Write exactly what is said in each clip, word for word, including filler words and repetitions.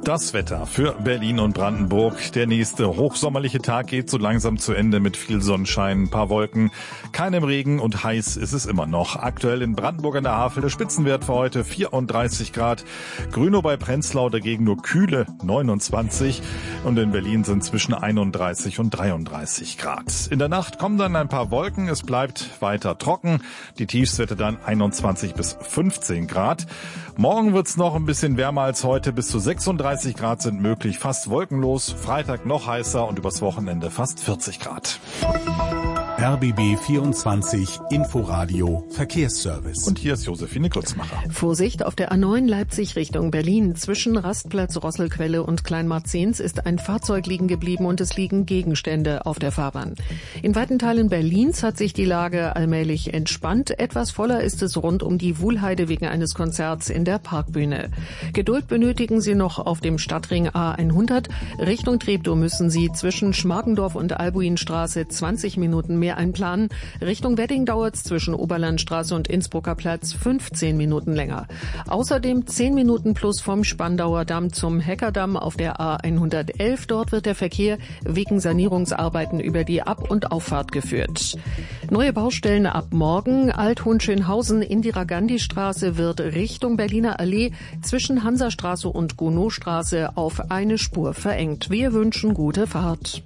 Das Wetter für Berlin und Brandenburg. Der nächste hochsommerliche Tag geht so langsam zu Ende mit viel Sonnenschein, ein paar Wolken, keinem Regen und heiß ist es immer noch. Aktuell in Brandenburg an der Havel der Spitzenwert für heute vierunddreißig Grad. Grünow bei Prenzlau dagegen nur kühle neunundzwanzig und in Berlin sind zwischen einunddreißig und dreiunddreißig Grad. In der Nacht kommen dann ein paar Wolken, es bleibt weiter trocken. Die Tiefstwerte dann einundzwanzig bis fünfzehn Grad. Morgen wird's noch ein bisschen wärmer als heute, bis zu sechsunddreißig Grad sind möglich, fast wolkenlos, Freitag noch heißer und übers Wochenende fast vierzig Grad. R B B vierundzwanzig Inforadio Verkehrsservice. Und hier ist Josephine Klutzmacher. Vorsicht, auf der A neun Leipzig Richtung Berlin. Zwischen Rastplatz Rosselquelle und Kleinmarzens ist ein Fahrzeug liegen geblieben und es liegen Gegenstände auf der Fahrbahn. In weiten Teilen Berlins hat sich die Lage allmählich entspannt. Etwas voller ist es rund um die Wuhlheide wegen eines Konzerts in der Parkbühne. Geduld benötigen Sie noch auf dem Stadtring A hundert. Richtung Treptow müssen Sie zwischen Schmargendorf und Albuinstraße zwanzig Minuten mehr einplanen. Richtung Wedding dauert es zwischen Oberlandstraße und Innsbrucker Platz fünfzehn Minuten länger. Außerdem zehn Minuten plus vom Spandauer Damm zum Heckerdamm auf der A hundertelf. Dort wird der Verkehr wegen Sanierungsarbeiten über die Ab- und Auffahrt geführt. Neue Baustellen ab morgen. Alt-Hohenschönhausen, Indira-Gandhi-Straße wird Richtung Berliner Allee zwischen Hansastraße und Gounodstraße auf eine Spur verengt. Wir wünschen gute Fahrt.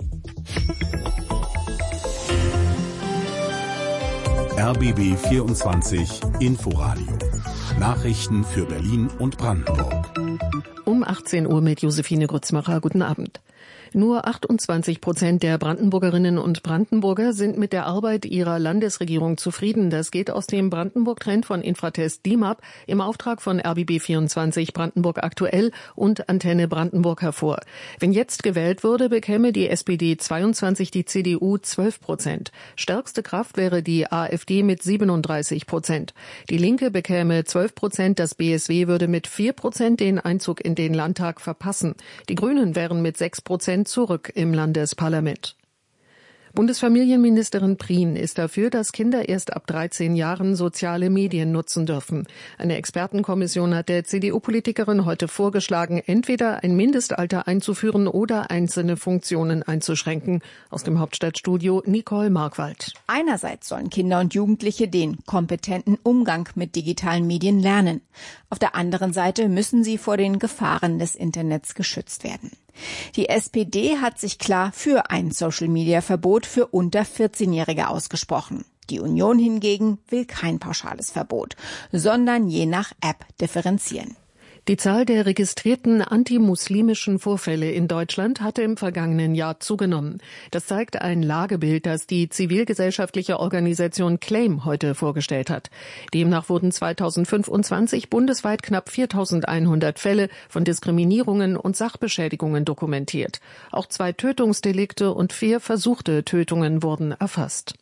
R B B vierundzwanzig Inforadio. Nachrichten für Berlin und Brandenburg. Um achtzehn Uhr mit Josephine Grützmacher. Guten Abend. Nur achtundzwanzig Prozent der Brandenburgerinnen und Brandenburger sind mit der Arbeit ihrer Landesregierung zufrieden. Das geht aus dem Brandenburg-Trend von Infratest D I M A P im Auftrag von R B B vierundzwanzig Brandenburg aktuell und Antenne Brandenburg hervor. Wenn jetzt gewählt würde, bekäme die S P D zweiundzwanzig, die C D U zwölf Prozent. Stärkste Kraft wäre die AfD mit siebenunddreißig Prozent. Die Linke bekäme zwölf Prozent, das B S W würde mit vier Prozent den Einzug in den Landtag verpassen. Die Grünen wären mit sechs Prozent zurück im Landesparlament. Bundesfamilienministerin Prien ist dafür, dass Kinder erst ab dreizehn Jahren soziale Medien nutzen dürfen. Eine Expertenkommission hat der C D U-Politikerin heute vorgeschlagen, entweder ein Mindestalter einzuführen oder einzelne Funktionen einzuschränken. Aus dem Hauptstadtstudio Nicole Markwald. Einerseits sollen Kinder und Jugendliche den kompetenten Umgang mit digitalen Medien lernen. Auf der anderen Seite müssen sie vor den Gefahren des Internets geschützt werden. Die S P D hat sich klar für ein Social-Media-Verbot für unter vierzehnjährige ausgesprochen. Die Union hingegen will kein pauschales Verbot, sondern je nach App differenzieren. Die Zahl der registrierten antimuslimischen Vorfälle in Deutschland hatte im vergangenen Jahr zugenommen. Das zeigt ein Lagebild, das die zivilgesellschaftliche Organisation Claim heute vorgestellt hat. Demnach wurden zweitausendfünfundzwanzig bundesweit knapp viertausendeinhundert Fälle von Diskriminierungen und Sachbeschädigungen dokumentiert. Auch zwei Tötungsdelikte und vier versuchte Tötungen wurden erfasst.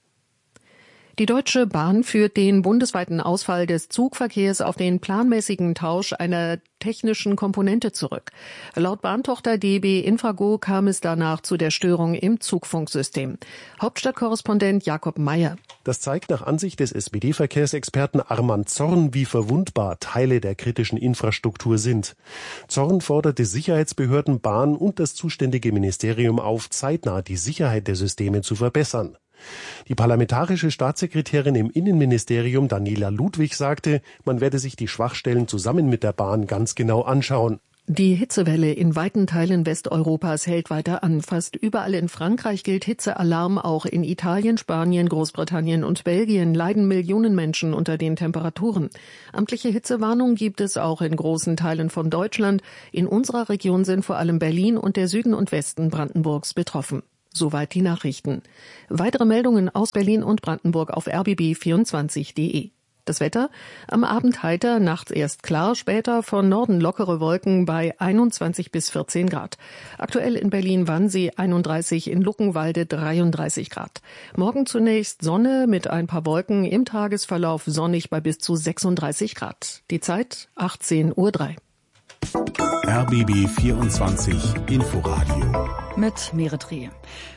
Die Deutsche Bahn führt den bundesweiten Ausfall des Zugverkehrs auf den planmäßigen Tausch einer technischen Komponente zurück. Laut Bahntochter D B Infrago kam es danach zu der Störung im Zugfunksystem. Hauptstadtkorrespondent Jakob Meyer. Das zeigt nach Ansicht des S P D-Verkehrsexperten Arman Zorn, wie verwundbar Teile der kritischen Infrastruktur sind. Zorn forderte Sicherheitsbehörden, Bahn und das zuständige Ministerium auf, zeitnah die Sicherheit der Systeme zu verbessern. Die parlamentarische Staatssekretärin im Innenministerium Daniela Ludwig sagte, man werde sich die Schwachstellen zusammen mit der Bahn ganz genau anschauen. Die Hitzewelle in weiten Teilen Westeuropas hält weiter an. Fast überall in Frankreich gilt Hitzealarm. Auch in Italien, Spanien, Großbritannien und Belgien leiden Millionen Menschen unter den Temperaturen. Amtliche Hitzewarnung gibt es auch in großen Teilen von Deutschland. In unserer Region sind vor allem Berlin und der Süden und Westen Brandenburgs betroffen. Soweit die Nachrichten. Weitere Meldungen aus Berlin und Brandenburg auf r b b vierundzwanzig punkt d e. Das Wetter? Am Abend heiter, nachts erst klar, später von Norden lockere Wolken bei einundzwanzig bis vierzehn Grad. Aktuell in Berlin-Wannsee einunddreißig, in Luckenwalde dreiunddreißig Grad. Morgen zunächst Sonne mit ein paar Wolken, im Tagesverlauf sonnig bei bis zu sechsunddreißig Grad. Die Zeit achtzehn Uhr drei. R B B vierundzwanzig Inforadio mit Meretrie.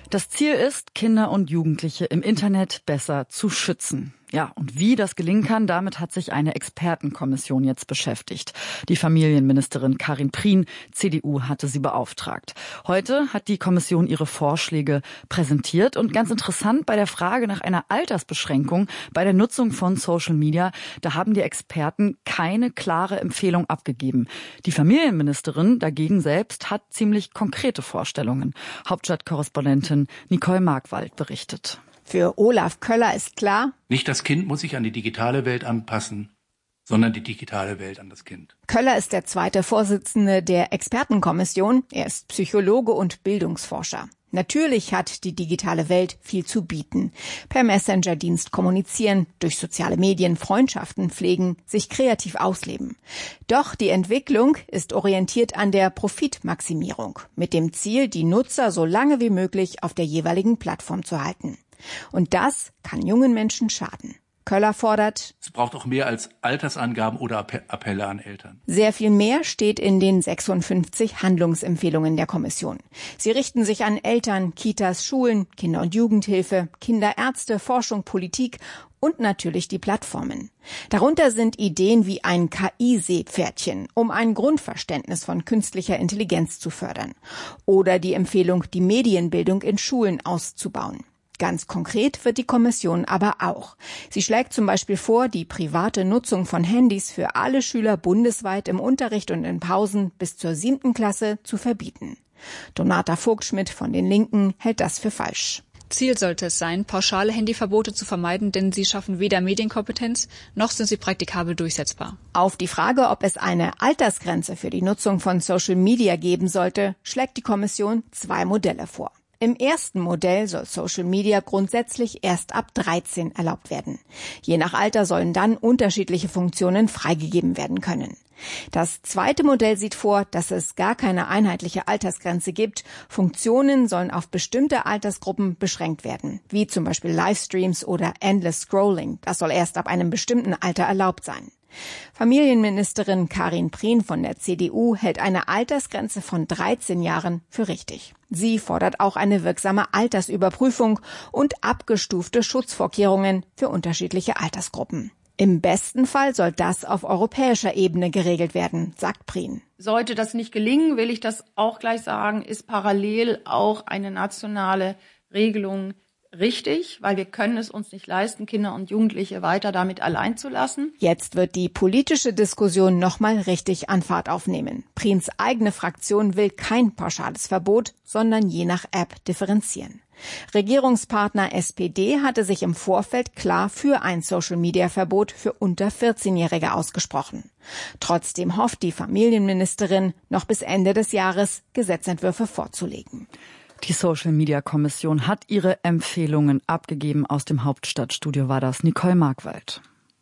Das Ziel ist, Kinder und Jugendliche im Internet besser zu schützen. Ja, und wie das gelingen kann, damit hat sich eine Expertenkommission jetzt beschäftigt. Die Familienministerin Karin Prien, C D U, hatte sie beauftragt. Heute hat die Kommission ihre Vorschläge präsentiert und ganz interessant, bei der Frage nach einer Altersbeschränkung bei der Nutzung von Social Media, da haben die Experten keine klare Empfehlung abgegeben. Die Familienministerin dagegen selbst hat ziemlich konkrete Vorstellungen. Hauptstadtkorrespondentin Nicole Markwald berichtet. Für Olaf Köller ist klar: Nicht das Kind muss sich an die digitale Welt anpassen, sondern die digitale Welt an das Kind. Köller ist der zweite Vorsitzende der Expertenkommission. Er ist Psychologe und Bildungsforscher. Natürlich hat die digitale Welt viel zu bieten. Per Messenger-Dienst kommunizieren, durch soziale Medien Freundschaften pflegen, sich kreativ ausleben. Doch die Entwicklung ist orientiert an der Profitmaximierung, mit dem Ziel, die Nutzer so lange wie möglich auf der jeweiligen Plattform zu halten. Und das kann jungen Menschen schaden. Köller fordert: Es braucht auch mehr als Altersangaben oder Appelle an Eltern. Sehr viel mehr steht in den sechsundfünfzig Handlungsempfehlungen der Kommission. Sie richten sich an Eltern, Kitas, Schulen, Kinder- und Jugendhilfe, Kinderärzte, Forschung, Politik und natürlich die Plattformen. Darunter sind Ideen wie ein K I-Seepferdchen, um ein Grundverständnis von künstlicher Intelligenz zu fördern. Oder die Empfehlung, die Medienbildung in Schulen auszubauen. Ganz konkret wird die Kommission aber auch. Sie schlägt zum Beispiel vor, die private Nutzung von Handys für alle Schüler bundesweit im Unterricht und in Pausen bis zur siebten Klasse zu verbieten. Donata Vogtschmidt von den Linken hält das für falsch. Ziel sollte es sein, pauschale Handyverbote zu vermeiden, denn sie schaffen weder Medienkompetenz, noch sind sie praktikabel durchsetzbar. Auf die Frage, ob es eine Altersgrenze für die Nutzung von Social Media geben sollte, schlägt die Kommission zwei Modelle vor. Im ersten Modell soll Social Media grundsätzlich erst ab dreizehn erlaubt werden. Je nach Alter sollen dann unterschiedliche Funktionen freigegeben werden können. Das zweite Modell sieht vor, dass es gar keine einheitliche Altersgrenze gibt. Funktionen sollen auf bestimmte Altersgruppen beschränkt werden, wie zum Beispiel Livestreams oder Endless Scrolling. Das soll erst ab einem bestimmten Alter erlaubt sein. Familienministerin Karin Prien von der C D U hält eine Altersgrenze von dreizehn Jahren für richtig. Sie fordert auch eine wirksame Altersüberprüfung und abgestufte Schutzvorkehrungen für unterschiedliche Altersgruppen. Im besten Fall soll das auf europäischer Ebene geregelt werden, sagt Prien. Sollte das nicht gelingen, will ich das auch gleich sagen, ist parallel auch eine nationale Regelung richtig, weil wir können es uns nicht leisten, Kinder und Jugendliche weiter damit allein zu lassen. Jetzt wird die politische Diskussion nochmal richtig an Fahrt aufnehmen. Priens eigene Fraktion will kein pauschales Verbot, sondern je nach App differenzieren. Regierungspartner S P D hatte sich im Vorfeld klar für ein Social-Media-Verbot für unter vierzehnjährige ausgesprochen. Trotzdem hofft die Familienministerin, noch bis Ende des Jahres Gesetzentwürfe vorzulegen. Die Social-Media-Kommission hat ihre Empfehlungen abgegeben. Aus dem Hauptstadtstudio war das Nicole Markwald.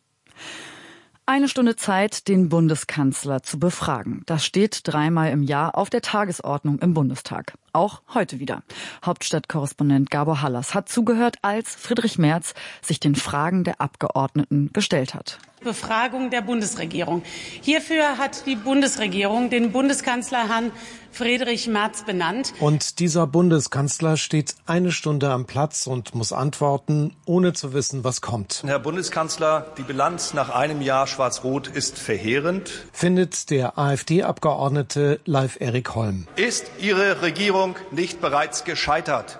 Eine Stunde Zeit, den Bundeskanzler zu befragen. Das steht dreimal im Jahr auf der Tagesordnung im Bundestag. Auch heute wieder. Hauptstadtkorrespondent Gabor Hallas hat zugehört, als Friedrich Merz sich den Fragen der Abgeordneten gestellt hat. Befragung der Bundesregierung. Hierfür hat die Bundesregierung den Bundeskanzler Herrn Friedrich Merz benannt. Und dieser Bundeskanzler steht eine Stunde am Platz und muss antworten, ohne zu wissen, was kommt. Herr Bundeskanzler, die Bilanz nach einem Jahr Schwarz-Rot ist verheerend, findet der AfD-Abgeordnete Leif Erik Holm. Ist Ihre Regierung nicht bereits gescheitert?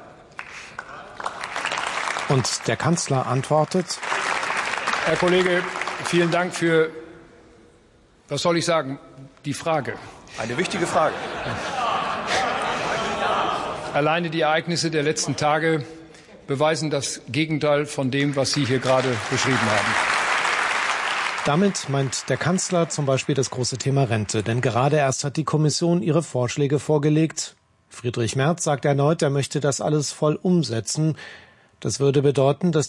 Und der Kanzler antwortet: Herr Kollege, vielen Dank für, was soll ich sagen, die Frage. Eine wichtige Frage. Alleine die Ereignisse der letzten Tage beweisen das Gegenteil von dem, was Sie hier gerade beschrieben haben. Damit meint der Kanzler zum Beispiel das große Thema Rente. Denn gerade erst hat die Kommission ihre Vorschläge vorgelegt. Friedrich Merz sagt erneut, er möchte das alles voll umsetzen. Das würde bedeuten, dass